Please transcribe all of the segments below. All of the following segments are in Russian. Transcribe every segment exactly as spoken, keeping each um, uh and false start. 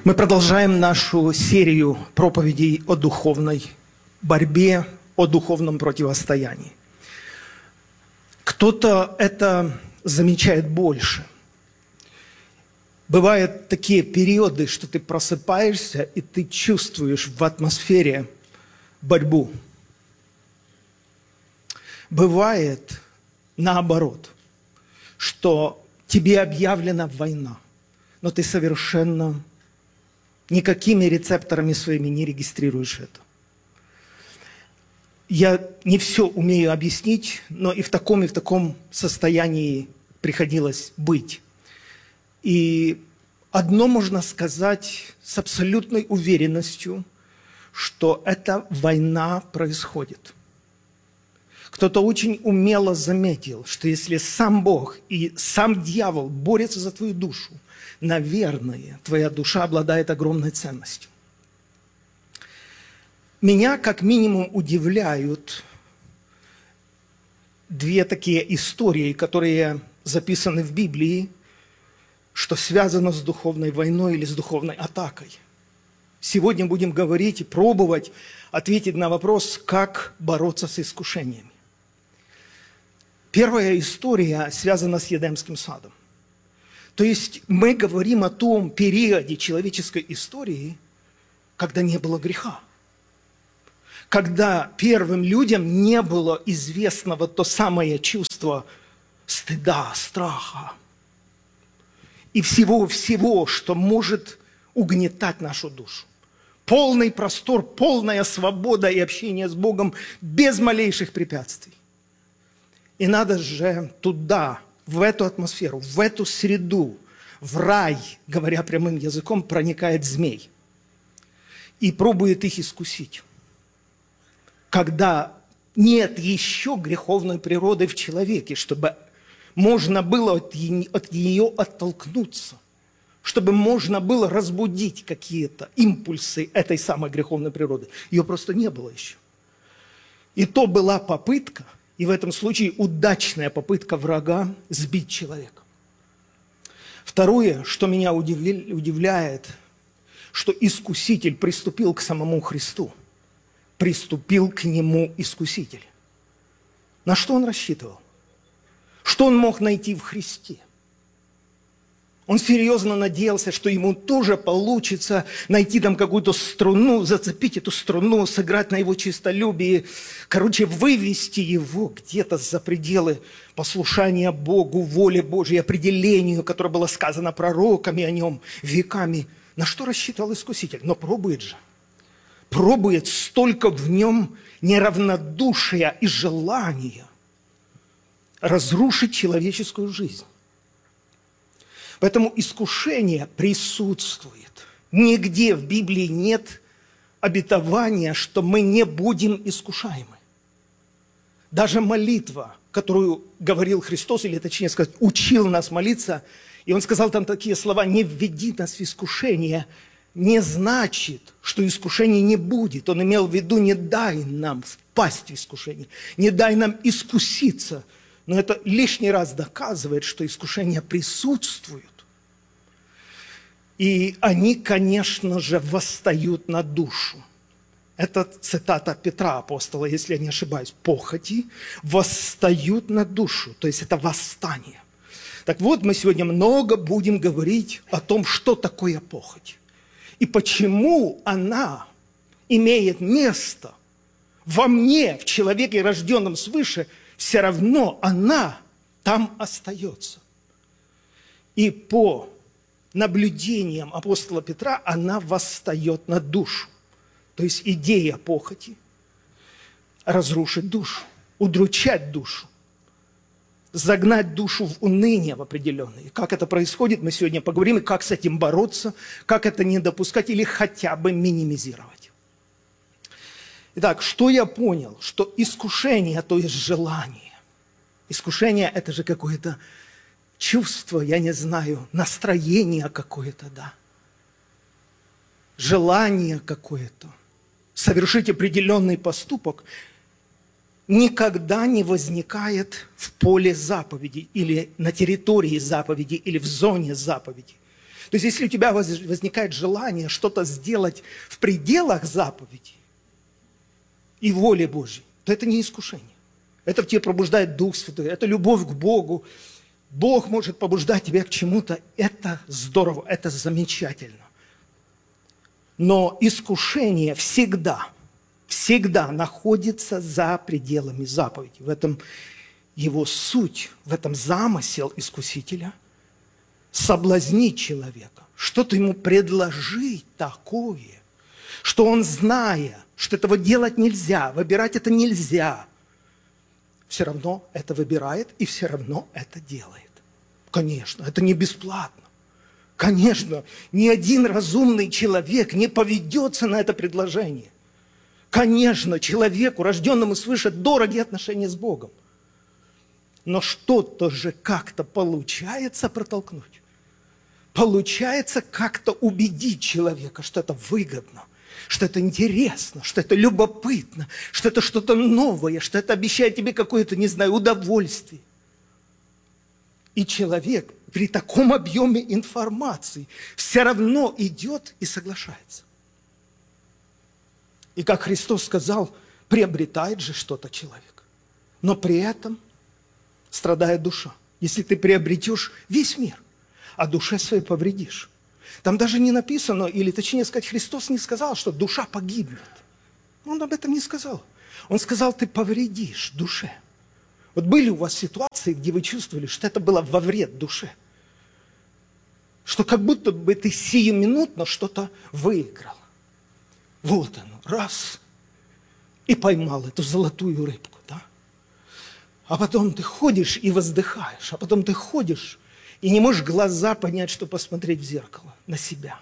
Мы продолжаем нашу серию проповедей о духовной борьбе, о духовном противостоянии. Кто-то это замечает больше. Бывают такие периоды, что ты просыпаешься, и ты чувствуешь в атмосфере борьбу. Бывает наоборот, что тебе объявлена война, но ты совершенно никакими рецепторами своими не регистрируешь это. Я не все умею объяснить, но и в таком, и в таком состоянии приходилось быть. И одно можно сказать с абсолютной уверенностью, что эта война происходит. Кто-то очень умело заметил, что если сам Бог и сам дьявол борются за твою душу, наверное, твоя душа обладает огромной ценностью. Меня как минимум удивляют две такие истории, которые записаны в Библии, что связано с духовной войной или с духовной атакой. Сегодня будем говорить и пробовать ответить на вопрос, как бороться с искушениями. Первая история связана с Едемским садом. То есть мы говорим о том периоде человеческой истории, когда не было греха. Когда первым людям не было известно вот то самое чувство стыда, страха и всего-всего, что может угнетать нашу душу. Полный простор, полная свобода и общение с Богом без малейших препятствий. И надо же туда, в эту атмосферу, в эту среду, в рай, говоря прямым языком, проникает змей и пробует их искусить. Когда нет еще греховной природы в человеке, чтобы можно было от нее оттолкнуться, чтобы можно было разбудить какие-то импульсы этой самой греховной природы. Ее просто не было еще. И то была попытка, и в этом случае удачная попытка врага сбить человека. Второе, что меня удивляет, что искуситель приступил к самому Христу. Приступил к нему искуситель. На что он рассчитывал? Что он мог найти в Христе? Он серьезно надеялся, что ему тоже получится найти там какую-то струну, зацепить эту струну, сыграть на его честолюбии, короче, вывести его где-то за пределы послушания Богу, воле Божьей, определению, которое было сказано пророками о нем веками. На что рассчитывал искуситель? Но пробует же. Пробует столько в нем неравнодушия и желания разрушить человеческую жизнь. Поэтому искушение присутствует. Нигде в Библии нет обетования, что мы не будем искушаемы. Даже молитва, которую говорил Христос, или точнее сказать, учил нас молиться, и Он сказал там такие слова: «Не введи нас в искушение», не значит, что искушения не будет. Он имел в виду: не дай нам впасть в искушение, не дай нам искуситься. Но это лишний раз доказывает, что искушения присутствуют. И они, конечно же, восстают на душу. Это цитата Петра, апостола, если я не ошибаюсь. Похоти восстают на душу. То есть это восстание. Так вот, мы сегодня много будем говорить о том, что такое похоть. И почему она имеет место во мне, в человеке, рожденном свыше, все равно она там остается. И по наблюдениям апостола Петра она восстает на душу. То есть идея похоти разрушить душу, удручать душу, загнать душу в уныние в определенное. Как это происходит, мы сегодня поговорим, и как с этим бороться, как это не допускать или хотя бы минимизировать. Итак, что я понял? Что искушение, то есть желание. Искушение – это же какое-то чувство, я не знаю, настроение какое-то, да. Желание какое-то. Совершить определенный поступок никогда не возникает в поле заповеди или на территории заповеди или в зоне заповеди. То есть, если у тебя возникает желание что-то сделать в пределах заповедей и воли Божьей, то это не искушение. Это в тебе пробуждает Дух Святой, это любовь к Богу. Бог может побуждать тебя к чему-то. Это здорово, это замечательно. Но искушение всегда, всегда находится за пределами заповеди. В этом его суть, в этом замысел искусителя – соблазнить человека, что-то ему предложить такое, что он, зная, что этого делать нельзя, выбирать это нельзя, все равно это выбирает и все равно это делает. Конечно, это не бесплатно. Конечно, ни один разумный человек не поведется на это предложение. Конечно, человеку, рожденному свыше, дороги отношения с Богом. Но что-то же как-то получается протолкнуть. Получается как-то убедить человека, что это выгодно, что это интересно, что это любопытно, что это что-то новое, что это обещает тебе какое-то, не знаю, удовольствие. И человек при таком объеме информации все равно идет и соглашается. И как Христос сказал, приобретает же что-то человек, но при этом страдает душа. Если ты приобретешь весь мир, а душе своей повредишь. Там даже не написано, или точнее сказать, Христос не сказал, что душа погибнет. Он об этом не сказал. Он сказал, ты повредишь душе. Вот были у вас ситуации, где вы чувствовали, что это было во вред душе? Что как будто бы ты сиюминутно что-то выиграл. Вот оно, раз, и поймал эту золотую рыбку, да? А потом ты ходишь и воздыхаешь, а потом ты ходишь и не можешь глаза поднять, чтобы посмотреть в зеркало на себя.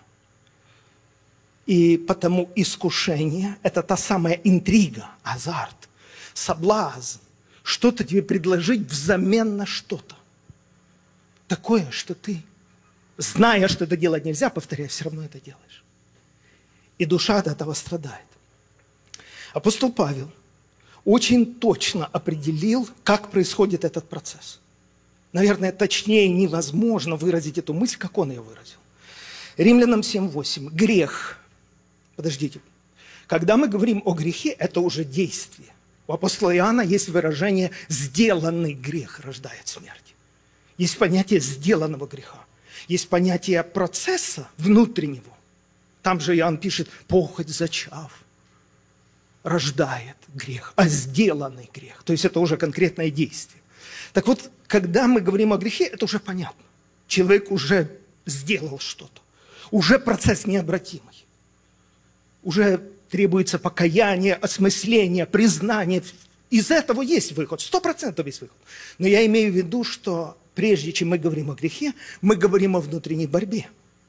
И потому искушение – это та самая интрига, азарт, соблазн, что-то тебе предложить взамен на что-то. Такое, что ты, зная, что это делать нельзя, повторяю, все равно это делаешь. И душа от этого страдает. Апостол Павел очень точно определил, как происходит этот процесс. Наверное, точнее невозможно выразить эту мысль, как он ее выразил. Римлянам семь восемь. Грех. Подождите. Когда мы говорим о грехе, это уже действие. У апостола Иоанна есть выражение «сделанный грех рождает смерть». Есть понятие сделанного греха. Есть понятие процесса внутреннего. Там же Иоанн пишет «похоть зачав рождает грех», а сделанный грех. То есть это уже конкретное действие. Так вот, когда мы говорим о грехе, это уже понятно. Человек уже сделал что-то. Уже процесс необратимый. Уже требуется покаяние, осмысление, признание. Из этого есть выход. Сто процентов есть выход. Но я имею в виду, что прежде чем мы говорим о грехе, мы говорим о внутренней борьбе.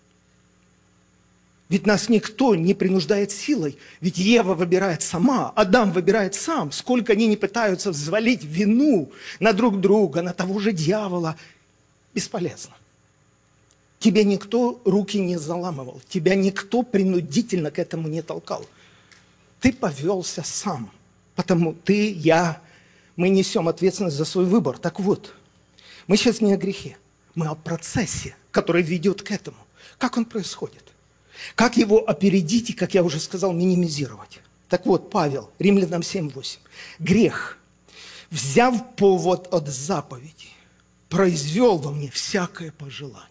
Ведь нас никто не принуждает силой. Ведь Ева выбирает сама, Адам выбирает сам. Сколько они не пытаются взвалить вину на друг друга, на того же дьявола. Бесполезно. Тебе никто руки не заламывал. Тебя никто принудительно к этому не толкал. Ты повелся сам. Потому ты, я, мы несем ответственность за свой выбор. Так вот, мы сейчас не о грехе. Мы о процессе, который ведет к этому. Как он происходит? Как его опередить и, как я уже сказал, минимизировать? Так вот, Павел, Римлянам семь восемь. Грех, взяв повод от заповеди, произвел во мне всякое пожелание.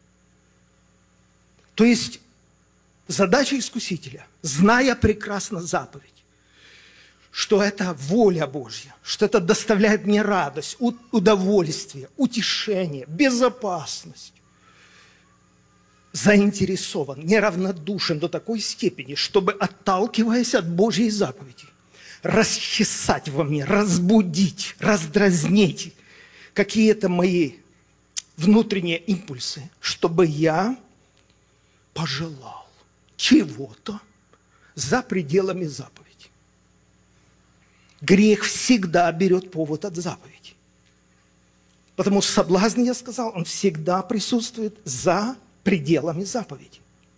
То есть задача искусителя, зная прекрасно заповедь, что это воля Божья, что это доставляет мне радость, удовольствие, утешение, безопасность, заинтересован, неравнодушен до такой степени, чтобы, отталкиваясь от Божьей заповеди, расчесать во мне, разбудить, раздразнить какие-то мои внутренние импульсы, чтобы я пожелал чего-то за пределами заповеди. Грех всегда берет повод от заповеди. Потому что соблазн, я сказал, он всегда присутствует за пределами заповеди.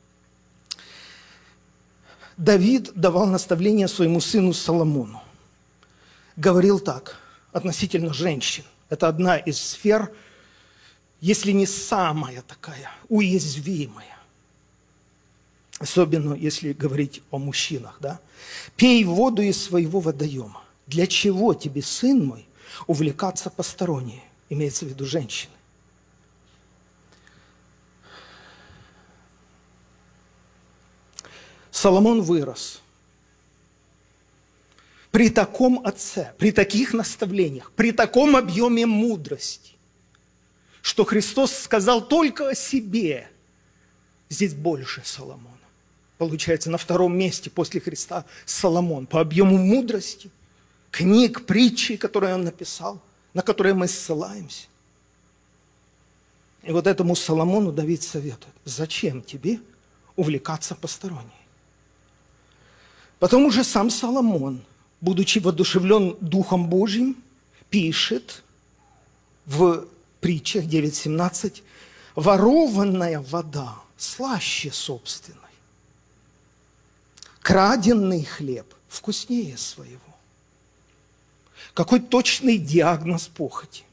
Давид давал наставление своему сыну Соломону. Говорил так относительно женщин. Это одна из сфер если не самая такая уязвимая. Особенно, если говорить о мужчинах, да? «Пей воду из своего водоема. Для чего тебе, сын мой, увлекаться посторонней?» Имеется в виду женщины. Соломон вырос при таком отце, при таких наставлениях, при таком объеме мудрости, что Христос сказал только о себе. Здесь больше Соломона. Получается, на втором месте после Христа Соломон по объему мудрости, книг, притчи, которые он написал, на которые мы ссылаемся. И вот этому Соломону Давид советует: зачем тебе увлекаться посторонней? Потом уже сам Соломон, будучи воодушевлен Духом Божьим, пишет в притчах девять семнадцать: «Ворованная вода слаще собственной, краденный хлеб вкуснее своего». Какой точный диагноз похоти.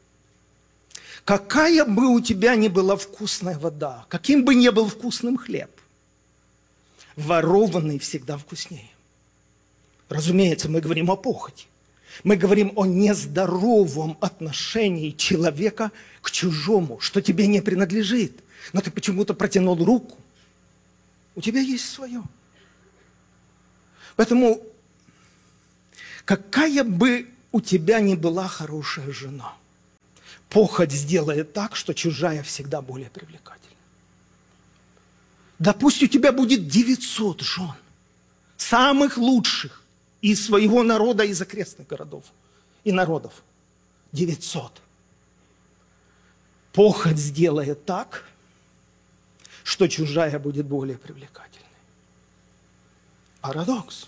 Какая бы у тебя ни была вкусная вода, каким бы ни был вкусным хлеб, ворованный всегда вкуснее. Разумеется, мы говорим о похоти. Мы говорим о нездоровом отношении человека к чужому, что тебе не принадлежит. Но ты почему-то протянул руку. У тебя есть свое. Поэтому, какая бы у тебя ни была хорошая жена, похоть сделает так, что чужая всегда более привлекательна. Да пусть у тебя будет девятьсот жен, самых лучших из своего народа, из окрестных городов и народов. девятьсот. Похоть сделает так, что чужая будет более привлекательной. Парадокс.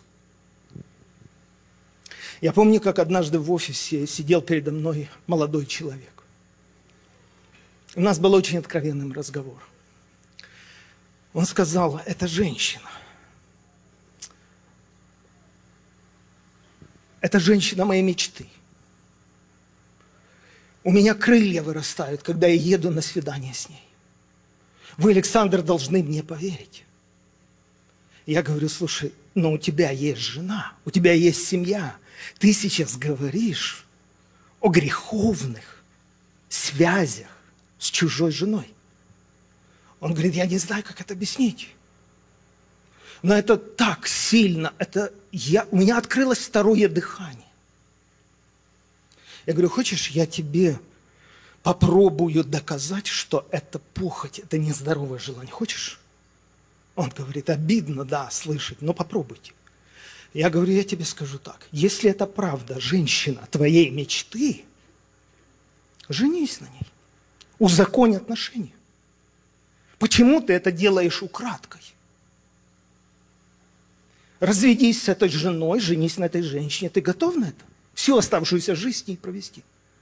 Я помню, как однажды в офисе сидел передо мной молодой человек. У нас был очень откровенный разговор. Он сказал: это женщина. Это женщина моей мечты. У меня крылья вырастают, когда я еду на свидание с ней. Вы, Александр, должны мне поверить. Я говорю: слушай, но у тебя есть жена, у тебя есть семья. Ты сейчас говоришь о греховных связях с чужой женой. Он говорит: я не знаю, как это объяснить. Но это так сильно, это я, у меня открылось второе дыхание. Я говорю: хочешь, я тебе попробую доказать, что это похоть, это нездоровое желание. Хочешь? Он говорит: обидно, да, слышать, но попробуйте. Я говорю: я тебе скажу так. Если это правда женщина твоей мечты, женись на ней. Узаконь отношения. Почему ты это делаешь украдкой? Разведись с этой женой, женись на этой женщине. Ты готов на это? Всю оставшуюся жизнь с ней провести.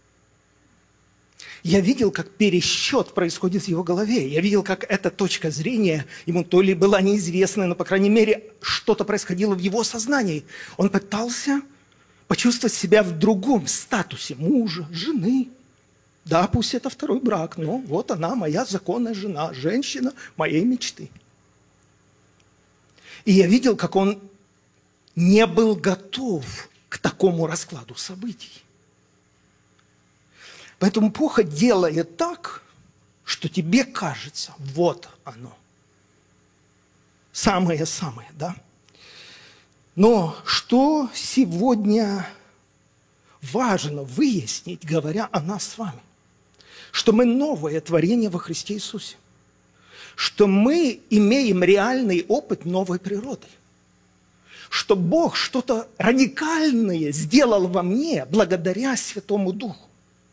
Я видел, как пересчет происходит в его голове. Я видел, как эта точка зрения ему то ли была неизвестна, но, по крайней мере, что-то происходило в его сознании. Он пытался почувствовать себя в другом статусе мужа, жены. Да, пусть это второй брак, но вот она, моя законная жена, женщина моей мечты. И я видел, как он не был готов к такому раскладу событий. Поэтому похоть делает так, что тебе кажется, вот оно. Самое-самое, да? Но что сегодня важно выяснить, говоря о нас с вами? Что мы новое творение во Христе Иисусе. Что мы имеем реальный опыт новой природы. Что Бог что-то радикальное сделал во мне благодаря Святому Духу.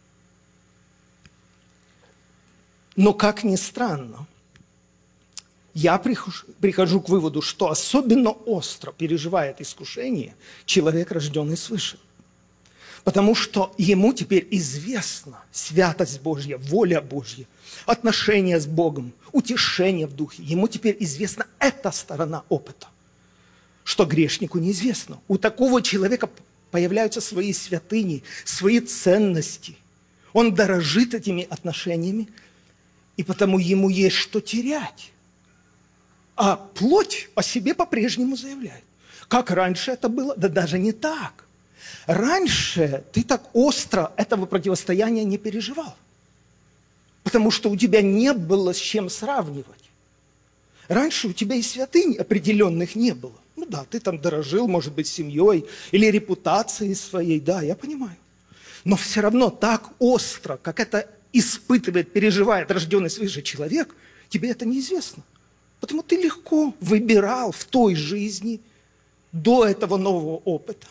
Но, как ни странно, я прихожу, прихожу к выводу, что особенно остро переживает искушение человек, рожденный свыше. Потому что ему теперь известна святость Божья, воля Божья, отношения с Богом, утешение в духе. Ему теперь известна эта сторона опыта, что грешнику неизвестно. У такого человека появляются свои святыни, свои ценности. Он дорожит этими отношениями, и потому ему есть что терять. А плоть о себе по-прежнему заявляет. Как раньше это было? Да даже не так. Раньше ты так остро этого противостояния не переживал. Потому что у тебя не было с чем сравнивать. Раньше у тебя и святынь определенных не было. Ну да, ты там дорожил, может быть, семьей или репутацией своей, да, я понимаю. Но все равно так остро, как это испытывает, переживает рожденный свыше человек, тебе это неизвестно. Потому ты легко выбирал в той жизни до этого нового опыта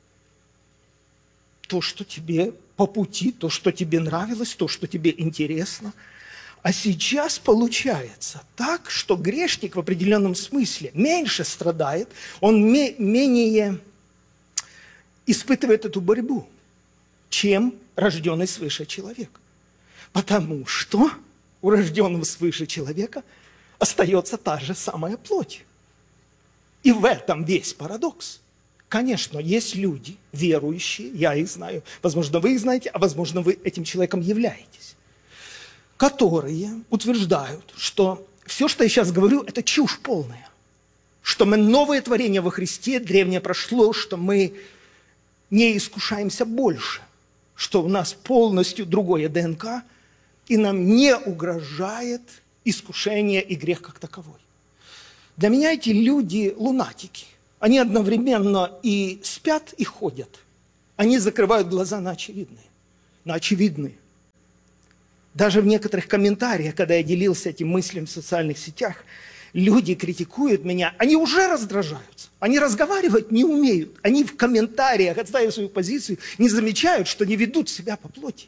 то, что тебе по пути, то, что тебе нравилось, то, что тебе интересно. А сейчас получается так, что грешник в определенном смысле меньше страдает, он менее испытывает эту борьбу, чем рожденный свыше человек. Потому что у рожденного свыше человека остается та же самая плоть. И в этом весь парадокс. Конечно, есть люди, верующие, я их знаю, возможно, вы их знаете, а возможно, вы этим человеком являетесь, которые утверждают, что все, что я сейчас говорю, это чушь полная. Что мы новое творение во Христе, древнее прошло, что мы не искушаемся больше, что у нас полностью другое ДНК, и нам не угрожает искушение и грех как таковой. Для меня эти люди лунатики. Они одновременно и спят, и ходят. Они закрывают глаза на очевидные. На очевидные. Даже в некоторых комментариях, когда я делился этим мыслям в социальных сетях, люди критикуют меня, они уже раздражаются. Они разговаривать не умеют. Они в комментариях, отстаивая свою позицию, не замечают, что не ведут себя по плоти.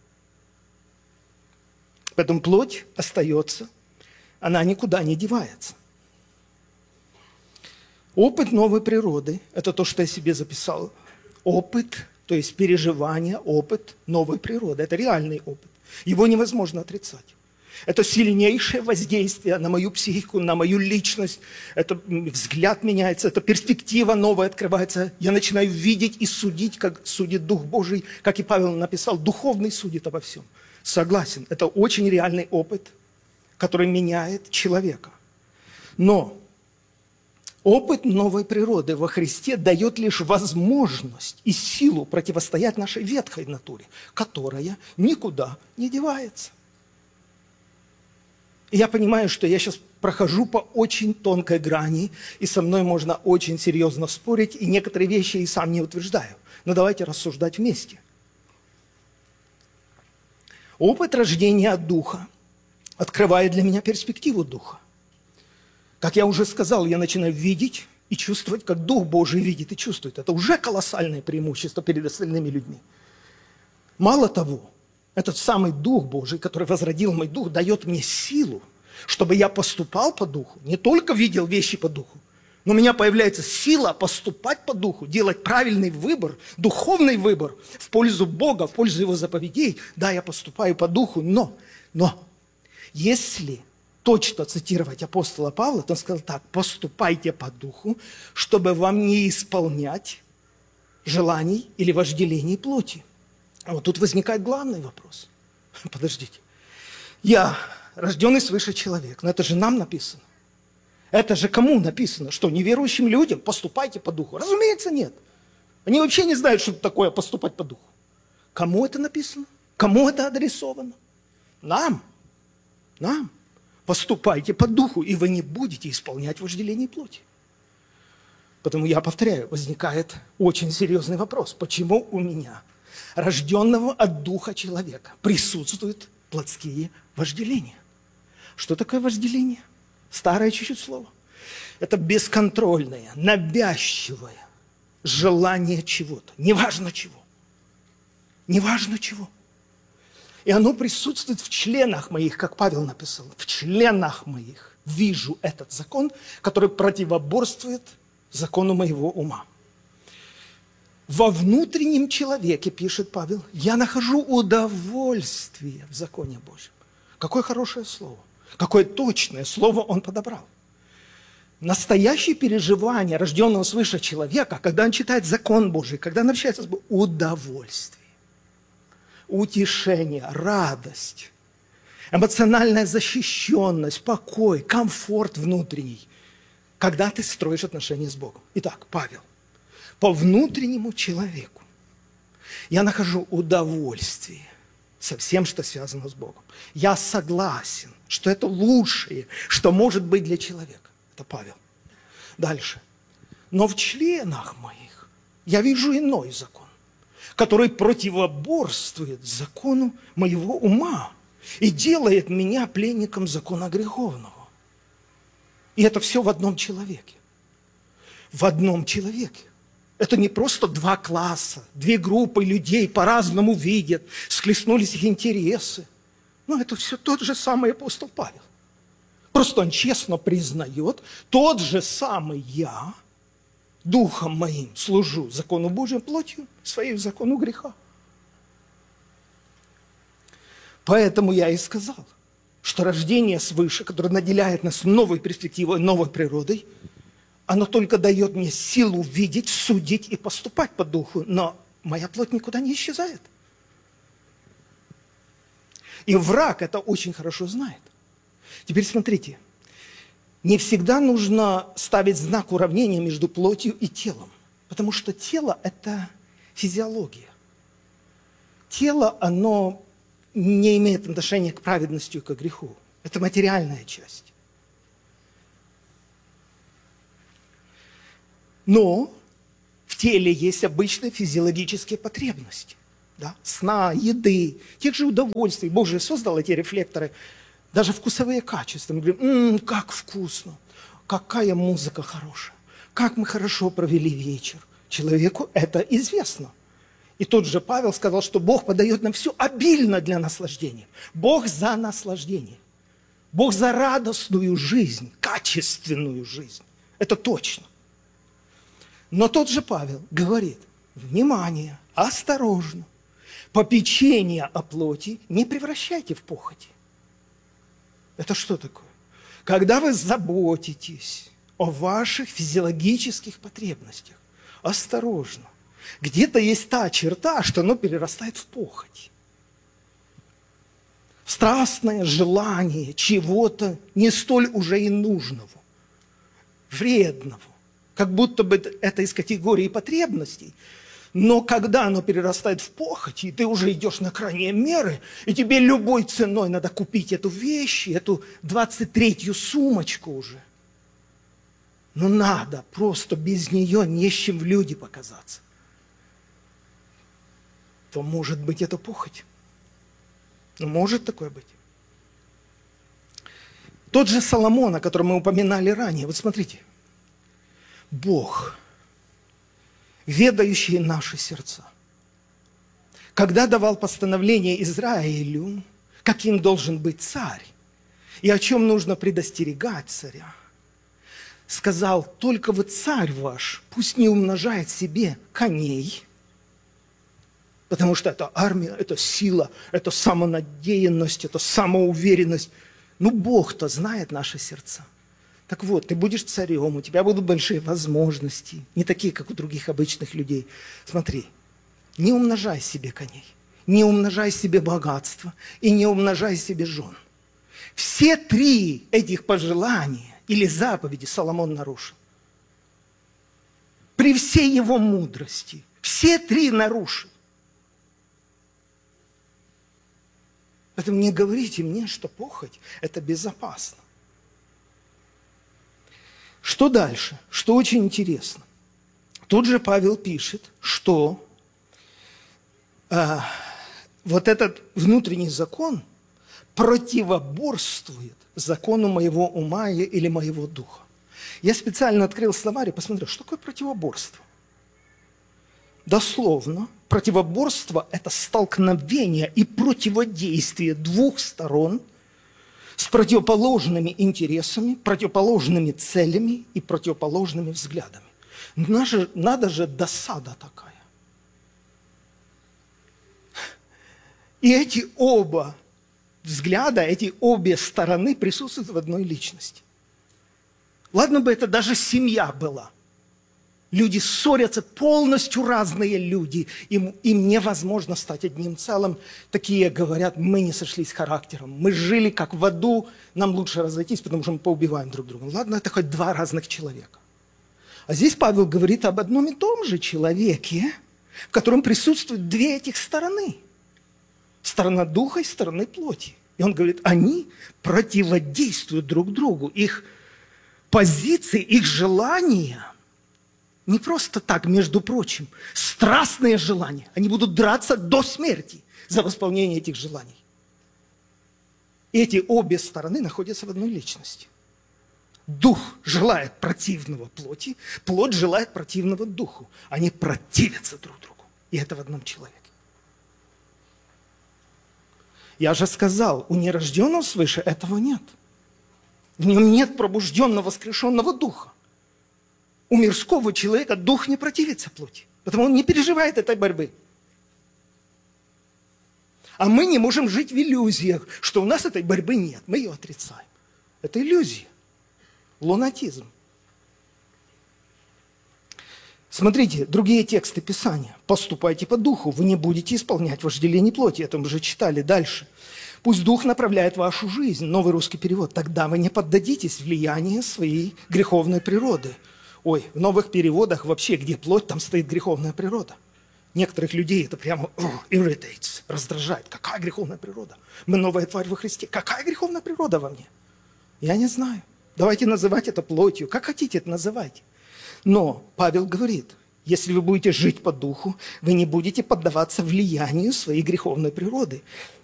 Поэтому плоть остается, она никуда не девается. Опыт новой природы – это то, что я себе записал. Опыт, то есть переживание, опыт новой природы. Это реальный опыт. Его невозможно отрицать. Это сильнейшее воздействие на мою психику, на мою личность. Это взгляд меняется, это перспектива новая открывается. Я начинаю видеть и судить, как судит Дух Божий, как и Павел написал, духовный судит обо всем. Согласен, это очень реальный опыт, который меняет человека. Но опыт новой природы во Христе дает лишь возможность и силу противостоять нашей ветхой натуре, которая никуда не девается. И я понимаю, что я сейчас прохожу по очень тонкой грани, и со мной можно очень серьезно спорить, и некоторые вещи и сам не утверждаю. Но давайте рассуждать вместе. Опыт рождения от Духа открывает для меня перспективу Духа. Как я уже сказал, я начинаю видеть и чувствовать, как Дух Божий видит и чувствует. Это уже колоссальное преимущество перед остальными людьми. Мало того, этот самый Дух Божий, который возродил мой дух, дает мне силу, чтобы я поступал по Духу, не только видел вещи по Духу, но у меня появляется сила поступать по Духу, делать правильный выбор, духовный выбор в пользу Бога, в пользу Его заповедей. Да, я поступаю по Духу, но, но, если точно цитировать апостола Павла, то он сказал так: поступайте по Духу, чтобы вам не исполнять желаний или вожделений плоти. А вот тут возникает главный вопрос. Подождите. Я рожденный свыше человек, но это же нам написано. Это же кому написано? Что, неверующим людям поступайте по Духу? Разумеется, нет. Они вообще не знают, что это такое поступать по Духу. Кому это написано? Кому это адресовано? Нам. Нам. Поступайте по Духу, и вы не будете исполнять вожделение плоти. Потому я повторяю, возникает очень серьезный вопрос. Почему у меня, рожденного от Духа человека, присутствуют плотские вожделения? Что такое вожделение? Старое чуть-чуть слово. Это бесконтрольное, навязчивое желание чего-то. Неважно чего. Неважно чего. И оно присутствует в членах моих, как Павел написал. В членах моих вижу этот закон, который противоборствует закону моего ума. Во внутреннем человеке, пишет Павел, я нахожу удовольствие в законе Божьем. Какое хорошее слово. Какое точное слово он подобрал. Настоящее переживание рожденного свыше человека, когда он читает закон Божий, когда он общается с Богом, удовольствие. утешение, радость, эмоциональная защищенность, покой, комфорт внутренний, когда ты строишь отношения с Богом. Итак, Павел, по внутреннему человеку я нахожу удовольствие со всем, что связано с Богом. Я согласен, что это лучшее, что может быть для человека. Это Павел. Дальше. Но в членах моих я вижу иной закон, который противоборствует закону моего ума и делает меня пленником закона греховного. И это все в одном человеке. В одном человеке. Это не просто два класса, две группы людей по-разному видят, схлестнулись их интересы. Но это все тот же самый апостол Павел. Просто он честно признает, тот же самый я, духом моим служу закону Божьему, плотью своей закону греха. Поэтому я и сказал, что рождение свыше, которое наделяет нас новой перспективой, новой природой, оно только дает мне силу видеть, судить и поступать по духу, но моя плоть никуда не исчезает. И враг это очень хорошо знает. Теперь смотрите, не всегда нужно ставить знак уравнения между плотью и телом, потому что тело – это физиология. Тело, оно не имеет отношения к праведности и к греху. Это материальная часть. Но в теле есть обычные физиологические потребности. Да? Сна, еды, тех же удовольствий. Бог же создал эти рефлекторы, даже вкусовые качества. Мы говорим, м-м, как вкусно, какая музыка хорошая, как мы хорошо провели вечер. Человеку это известно. И тот же Павел сказал, что Бог подает нам все обильно для наслаждения. Бог за наслаждение. Бог за радостную жизнь, качественную жизнь. Это точно. Но тот же Павел говорит, внимание, осторожно, попечение о плоти не превращайте в похоти. Это что такое? Когда вы заботитесь о ваших физиологических потребностях, осторожно. Где-то есть та черта, что оно перерастает в похоть. Страстное желание чего-то не столь уже и нужного, вредного. Как будто бы это из категории потребностей. Но когда оно перерастает в похоть, и ты уже идешь на крайние меры, и тебе любой ценой надо купить эту вещь, эту двадцать третью сумочку уже. Но надо, просто без нее не с чем в люди показаться. То может быть это похоть. Ну, может такое быть. Тот же Соломон, о котором мы упоминали ранее, вот смотрите. Бог, ведающий наши сердца, когда давал постановление Израилю, каким должен быть царь, и о чем нужно предостерегать царя, сказал, только вот царь ваш пусть не умножает себе коней, потому что это армия, это сила, это самонадеянность, это самоуверенность. Ну, Бог-то знает наши сердца. Так вот, ты будешь царем, у тебя будут большие возможности, не такие, как у других обычных людей. Смотри, не умножай себе коней, не умножай себе богатство и не умножай себе жен. Все три этих пожелания или заповеди Соломон нарушил. При всей его мудрости все три нарушил. Поэтому не говорите мне, что похоть – это безопасно. Что дальше? Что очень интересно. Тут же Павел пишет, что э, вот этот внутренний закон противоборствует закону моего ума или моего духа. Я специально открыл словарь и посмотрел, что такое противоборство. Дословно, противоборство – это столкновение и противодействие двух сторон с противоположными интересами, противоположными целями и противоположными взглядами. Надо же, надо же досада такая. И эти оба взгляда, эти обе стороны присутствуют в одной личности. Ладно бы это даже семья была. Люди ссорятся, полностью разные люди. Им, им невозможно стать одним целым. Такие говорят, мы не сошлись характером. Мы жили как в аду, нам лучше разойтись, потому что мы поубиваем друг друга. Ладно, это хоть два разных человека. А здесь Павел говорит об одном и том же человеке, в котором присутствуют две этих стороны. Сторона духа и сторона плоти. И он говорит, они противодействуют друг другу. Их позиции, их желания не просто так, между прочим, страстные желания. Они будут драться до смерти за восполнение этих желаний. И эти обе стороны находятся в одной личности. Дух желает противного плоти, плоть желает противного духу. Они противятся друг другу. И это в одном человеке. Я же сказал, у нерожденного свыше этого нет. В нем нет пробужденного, воскрешенного духа. У мирского человека дух не противится плоти, потому он не переживает этой борьбы. А мы не можем жить в иллюзиях, что у нас этой борьбы нет. Мы ее отрицаем. Это иллюзия. Лунатизм. Смотрите, другие тексты Писания. «Поступайте по духу, вы не будете исполнять вожделение плоти». Это мы уже читали дальше. «Пусть дух направляет вашу жизнь». Новый русский перевод. «Тогда вы не поддадитесь влиянию своей греховной природы». Ой, в новых переводах вообще, где плоть, там стоит греховная природа. Некоторых людей это прямо oh, irritates, раздражает. Какая греховная природа? Мы новая тварь во Христе. Какая греховная природа во мне? Я не знаю. Давайте называть это плотью. Как хотите это называйте. Но Павел говорит, если вы будете жить по духу, вы не будете поддаваться влиянию своей греховной природы.